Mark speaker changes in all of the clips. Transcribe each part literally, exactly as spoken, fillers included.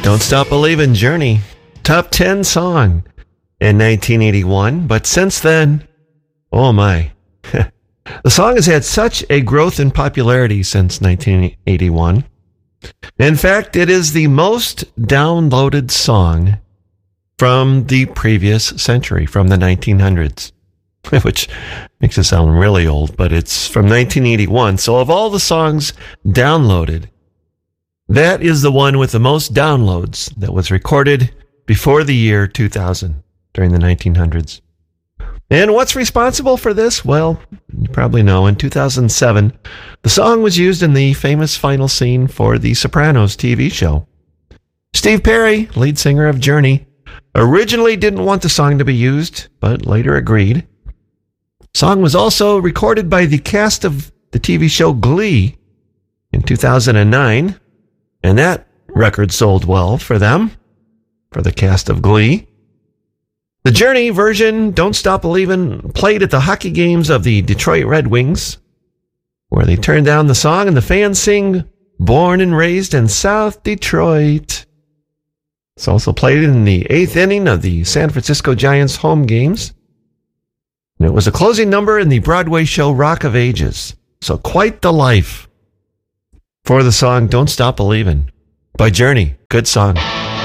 Speaker 1: Don't Stop Believin', Journey. Top ten song in nineteen eighty-one, but since then, oh my. The song has had such a growth in popularity since nineteen eighty-one. In fact, it is the most downloaded song from the previous century, from the nineteen hundreds, which makes it sound really old, but it's from nineteen eighty-one. So of all the songs downloaded, that is the one with the most downloads that was recorded before the year two thousand during the nineteen hundreds. And what's responsible for this? Well, you probably know. In two thousand seven, the song was used in the famous final scene for the Sopranos T V show. Steve Perry, lead singer of Journey, originally didn't want the song to be used, but later agreed. The song was also recorded by the cast of the T V show Glee in two thousand nine, and that record sold well for them, for the cast of Glee. The Journey version, Don't Stop Believin', played at the hockey games of the Detroit Red Wings, where they turned down the song and the fans sing Born and Raised in South Detroit. It's also played in the eighth inning of the San Francisco Giants home games. And it was a closing number in the Broadway show Rock of Ages. So quite the life for the song Don't Stop Believin' by Journey. Good song.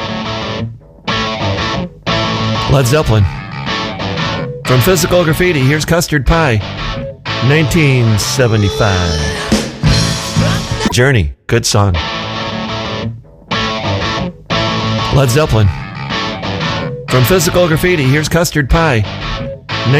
Speaker 1: Led Zeppelin. From Physical Graffiti, here's Custard Pie, nineteen seventy-five. Journey, good song. Led Zeppelin. From Physical Graffiti, here's Custard Pie,